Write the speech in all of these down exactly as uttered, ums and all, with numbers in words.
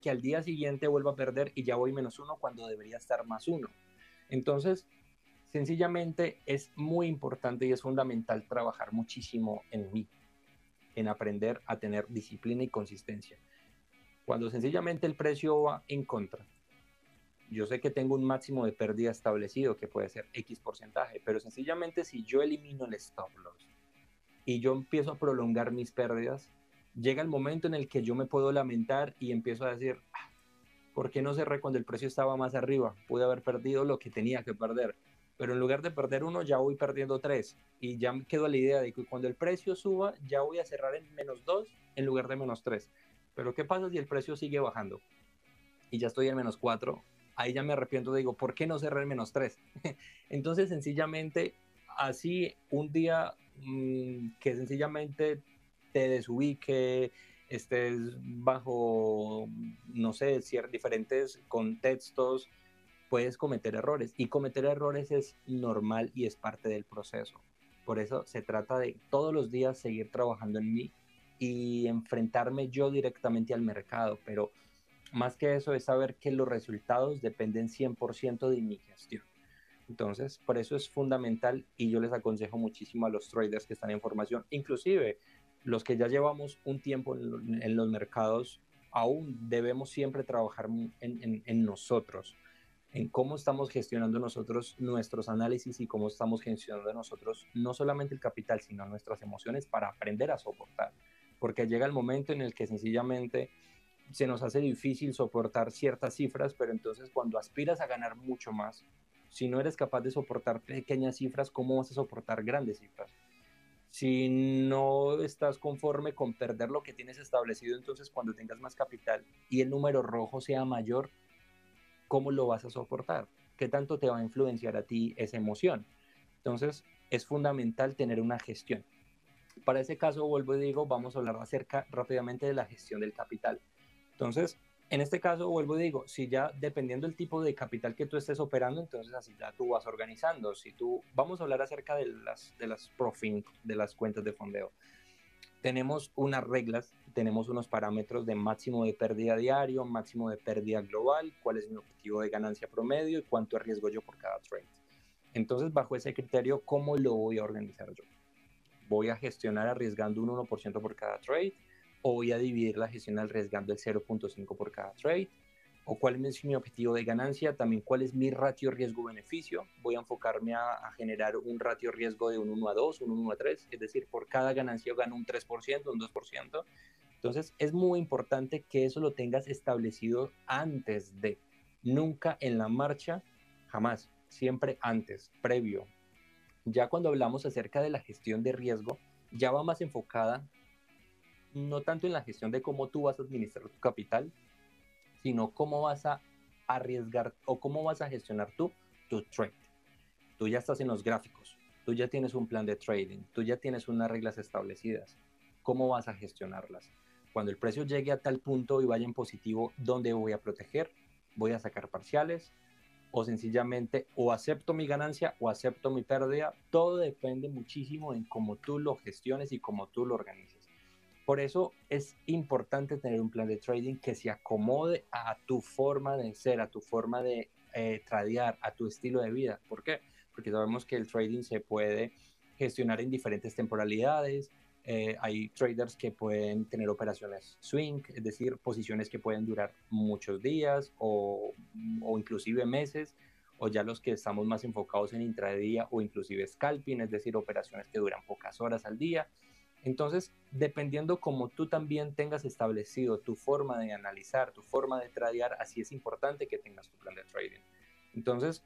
que al día siguiente vuelvo a perder y ya voy menos uno cuando debería estar más uno. Entonces, sencillamente es muy importante y es fundamental trabajar muchísimo en mí, en aprender a tener disciplina y consistencia. Cuando sencillamente el precio va en contra, yo sé que tengo un máximo de pérdida establecido que puede ser X porcentaje, pero sencillamente si yo elimino el stop loss y yo empiezo a prolongar mis pérdidas, llega el momento en el que yo me puedo lamentar y empiezo a decir, ah, ¿por qué no cerré cuando el precio estaba más arriba? Pude haber perdido lo que tenía que perder, pero en lugar de perder uno ya voy perdiendo tres y ya me quedo la idea de que cuando el precio suba ya voy a cerrar en menos dos en lugar de menos tres. Pero ¿qué pasa si el precio sigue bajando y ya estoy en menos cuatro? Ahí ya me arrepiento, digo, ¿por qué no cerré en menos tres? Entonces, sencillamente, así un día mmm, que sencillamente te desubique, estés bajo, no sé, diferentes contextos, puedes cometer errores. Y cometer errores es normal y es parte del proceso. Por eso se trata de todos los días seguir trabajando en mí y enfrentarme yo directamente al mercado, pero más que eso es saber que los resultados dependen cien por ciento de mi gestión. Entonces, por eso es fundamental y yo les aconsejo muchísimo a los traders que están en formación, inclusive los que ya llevamos un tiempo en, en los mercados, aún debemos siempre trabajar en, en, en nosotros, en cómo estamos gestionando nosotros nuestros análisis y cómo estamos gestionando nosotros no solamente el capital, sino nuestras emociones para aprender a soportar. Porque llega el momento en el que sencillamente se nos hace difícil soportar ciertas cifras, pero entonces cuando aspiras a ganar mucho más, si no eres capaz de soportar pequeñas cifras, ¿cómo vas a soportar grandes cifras? Si no estás conforme con perder lo que tienes establecido, entonces cuando tengas más capital y el número rojo sea mayor, ¿cómo lo vas a soportar? ¿Qué tanto te va a influenciar a ti esa emoción? Entonces, es fundamental tener una gestión. Para ese caso, vuelvo y digo, vamos a hablar acerca rápidamente de la gestión del capital. Entonces, en este caso, vuelvo y digo, si ya dependiendo del tipo de capital que tú estés operando, entonces así ya tú vas organizando. Si tú, vamos a hablar acerca de las, de las profit, de las cuentas de fondeo. Tenemos unas reglas, tenemos unos parámetros de máximo de pérdida diario, máximo de pérdida global, cuál es mi objetivo de ganancia promedio y cuánto arriesgo yo por cada trade. Entonces, bajo ese criterio, ¿cómo lo voy a organizar yo? ¿Voy a gestionar arriesgando un uno por ciento por cada trade? ¿O voy a dividir la gestión arriesgando el cero punto cinco por cada trade? ¿O cuál es mi objetivo de ganancia? También, ¿cuál es mi ratio riesgo-beneficio? Voy a enfocarme a, a generar un ratio riesgo de un uno a dos, un uno a tres, es decir, por cada ganancia gano un tres por ciento, un dos por ciento. Entonces, es muy importante que eso lo tengas establecido antes de, nunca en la marcha, jamás, siempre antes, previo. Ya cuando hablamos acerca de la gestión de riesgo, ya va más enfocada no tanto en la gestión de cómo tú vas a administrar tu capital, sino cómo vas a arriesgar o cómo vas a gestionar tú tu trade. Tú ya estás en los gráficos, tú ya tienes un plan de trading, tú ya tienes unas reglas establecidas. ¿Cómo vas a gestionarlas? Cuando el precio llegue a tal punto y vaya en positivo, ¿dónde voy a proteger? ¿Voy a sacar parciales? O sencillamente o acepto mi ganancia o acepto mi pérdida. Todo depende muchísimo en cómo tú lo gestiones y cómo tú lo organices. Por eso es importante tener un plan de trading que se acomode a tu forma de ser, a tu forma de eh, tradear, a tu estilo de vida. ¿Por qué? Porque sabemos que el trading se puede gestionar en diferentes temporalidades. Eh, hay traders que pueden tener operaciones swing, es decir, posiciones que pueden durar muchos días o, o inclusive meses, o ya los que estamos más enfocados en intradía o inclusive scalping, es decir, operaciones que duran pocas horas al día. Entonces, dependiendo como tú también tengas establecido tu forma de analizar, tu forma de tradear, así es importante que tengas tu plan de trading. Entonces,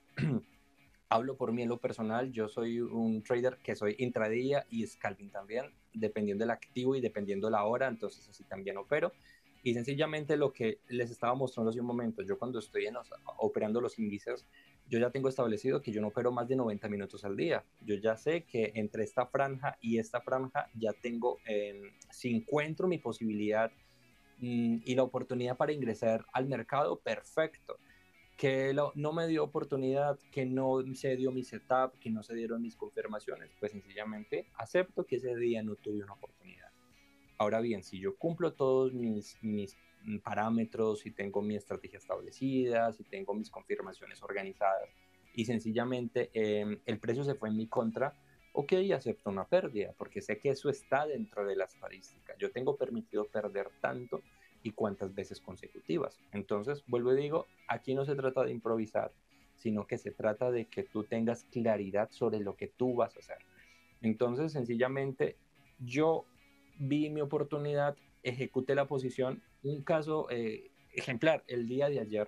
hablo por mí en lo personal, yo soy un trader que soy intradía y scalping también, dependiendo del activo y dependiendo la hora, entonces así también opero. Y sencillamente lo que les estaba mostrando hace un momento, yo cuando estoy en los, operando los índices, yo ya tengo establecido que yo no opero más de noventa minutos al día. Yo ya sé que entre esta franja y esta franja ya tengo, eh, si encuentro mi posibilidad mmm, y la oportunidad para ingresar al mercado, perfecto. Que lo, no me dio oportunidad, que no se dio mi setup, que no se dieron mis confirmaciones, pues sencillamente acepto que ese día no tuve una oportunidad. Ahora bien, si yo cumplo todos mis, mis mm, parámetros, si tengo mi estrategia establecida, si tengo mis confirmaciones organizadas y sencillamente eh, el precio se fue en mi contra, ok, acepto una pérdida porque sé que eso está dentro de la estadística. Yo tengo permitido perder tanto y cuántas veces consecutivas. Entonces, vuelvo y digo, aquí no se trata de improvisar, sino que se trata de que tú tengas claridad sobre lo que tú vas a hacer. Entonces, sencillamente, yo vi mi oportunidad, ejecuté la posición. Un caso eh, ejemplar, el día de ayer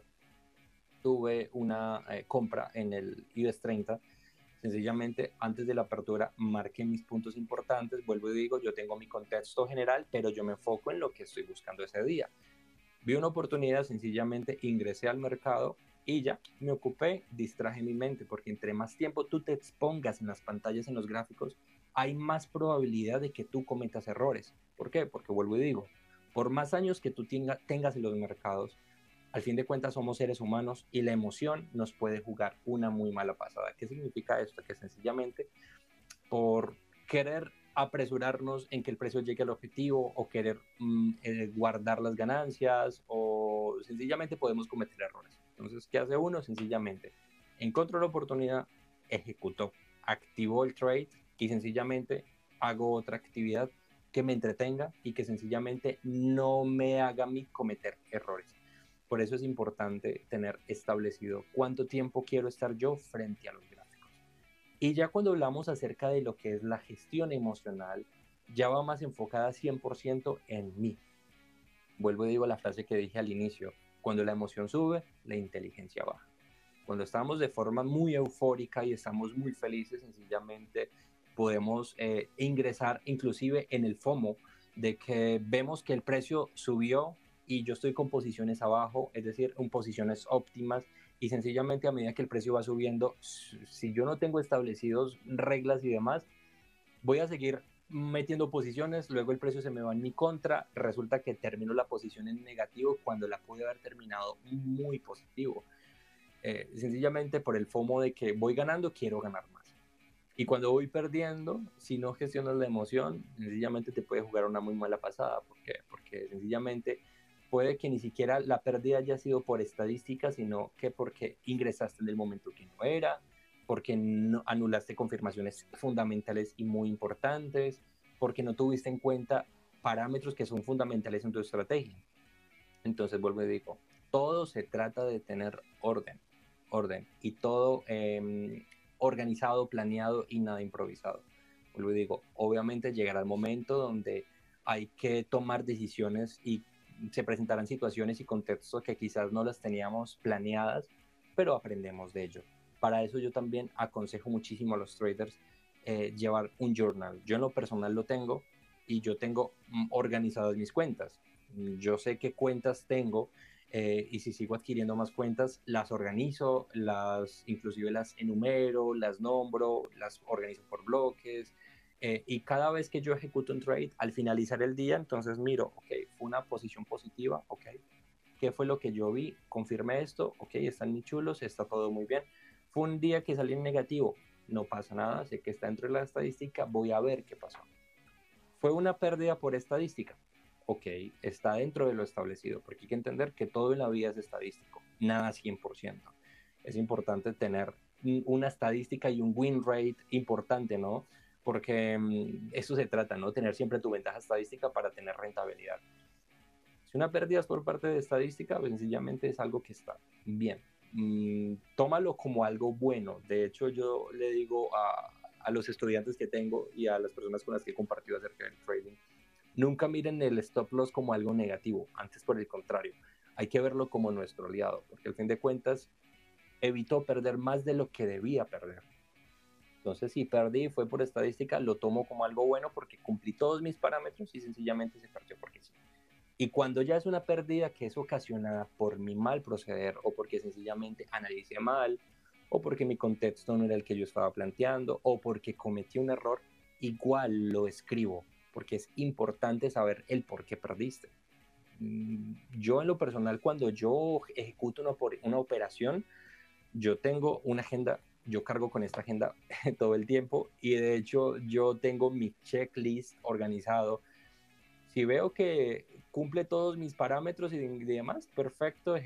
tuve una eh, compra en el I B E X treinta. Sencillamente, antes de la apertura, marqué mis puntos importantes. Vuelvo y digo, yo tengo mi contexto general, pero yo me enfoco en lo que estoy buscando ese día. Vi una oportunidad, sencillamente ingresé al mercado y ya me ocupé, distraje mi mente, porque entre más tiempo tú te expongas en las pantallas, en los gráficos, hay más probabilidad de que tú cometas errores. ¿Por qué? Porque vuelvo y digo, por más años que tú tenga, tengas en los mercados, al fin de cuentas somos seres humanos y la emoción nos puede jugar una muy mala pasada. ¿Qué significa esto? Que sencillamente por querer apresurarnos en que el precio llegue al objetivo o querer mm, eh, guardar las ganancias o sencillamente podemos cometer errores. Entonces, ¿qué hace uno? Sencillamente encontró la oportunidad, ejecutó, activó el trade y sencillamente hago otra actividad que me entretenga y que sencillamente no me haga a mí cometer errores. Por eso es importante tener establecido cuánto tiempo quiero estar yo frente a los gráficos. Y ya cuando hablamos acerca de lo que es la gestión emocional, ya va más enfocada cien por ciento en mí. Vuelvo y digo la frase que dije al inicio, cuando la emoción sube, la inteligencia baja. Cuando estamos de forma muy eufórica y estamos muy felices, sencillamente podemos eh, ingresar inclusive en el FOMO de que vemos que el precio subió y yo estoy con posiciones abajo, es decir, en posiciones óptimas y sencillamente a medida que el precio va subiendo, si yo no tengo establecidos reglas y demás, voy a seguir metiendo posiciones, luego el precio se me va en mi contra, resulta que termino la posición en negativo cuando la pude haber terminado muy positivo. Eh, sencillamente por el FOMO de que voy ganando, quiero ganar más. Y cuando voy perdiendo, si no gestionas la emoción, sencillamente te puede jugar una muy mala pasada. ¿Por qué? Porque sencillamente puede que ni siquiera la pérdida haya sido por estadística, sino que porque ingresaste en el momento que no era, porque no, anulaste confirmaciones fundamentales y muy importantes, porque no tuviste en cuenta parámetros que son fundamentales en tu estrategia. Entonces vuelvo y digo, todo se trata de tener orden, orden, y todo eh, organizado, planeado y nada improvisado. Vuelvo y digo, obviamente llegará el momento donde hay que tomar decisiones y se presentarán situaciones y contextos que quizás no las teníamos planeadas, pero aprendemos de ello. Para eso yo también aconsejo muchísimo a los traders eh, llevar un journal. Yo en lo personal lo tengo y yo tengo mm, organizadas mis cuentas. Yo sé qué cuentas tengo eh, y si sigo adquiriendo más cuentas, las organizo, las inclusive las enumero, las nombro, las organizo por bloques. Eh, y cada vez que yo ejecuto un trade, al finalizar el día, entonces miro, ok, fue una posición positiva, ok, ¿qué fue lo que yo vi? Confirmé esto, ok, están muy chulos, está todo muy bien. Fue un día que salí en negativo, no pasa nada, sé que está dentro de la estadística, voy a ver qué pasó. Fue una pérdida por estadística, ok, está dentro de lo establecido, porque hay que entender que todo en la vida es estadístico, nada cien por ciento. Es importante tener una estadística y un win rate importante, ¿no? Porque um, eso se trata, ¿no? Tener siempre tu ventaja estadística para tener rentabilidad. Si una pérdida es por parte de estadística, pues sencillamente es algo que está bien. Mm, tómalo como algo bueno. De hecho, yo le digo a, a los estudiantes que tengo y a las personas con las que he compartido acerca del trading, nunca miren el stop loss como algo negativo, antes por el contrario, hay que verlo como nuestro aliado, porque al fin de cuentas evitó perder más de lo que debía perder. Entonces, si perdí fue por estadística, lo tomo como algo bueno porque cumplí todos mis parámetros y sencillamente se perdió porque sí. Y cuando ya es una pérdida que es ocasionada por mi mal proceder o porque sencillamente analicé mal o porque mi contexto no era el que yo estaba planteando o porque cometí un error, igual lo escribo porque es importante saber el por qué perdiste. Yo en lo personal, cuando yo ejecuto una, una operación, yo tengo una agenda, yo cargo con esta agenda todo el tiempo y de hecho yo tengo mi checklist organizado. Si veo que cumple todos mis parámetros y, y demás, perfecto,